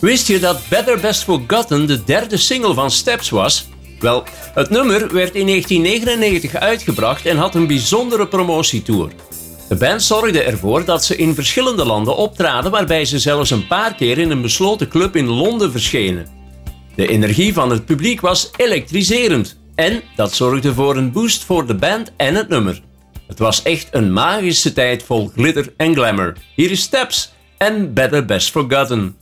Wist je dat Better Best Forgotten de derde single van Steps was? Wel, het nummer werd in 1999 uitgebracht en had een bijzondere promotietour. De band zorgde ervoor dat ze in verschillende landen optraden, waarbij ze zelfs een paar keer in een besloten club in Londen verschenen. De energie van het publiek was elektriserend en dat zorgde voor een boost voor de band en het nummer. Het was echt een magische tijd vol glitter en glamour. Hier is Steps en Better Best Forgotten.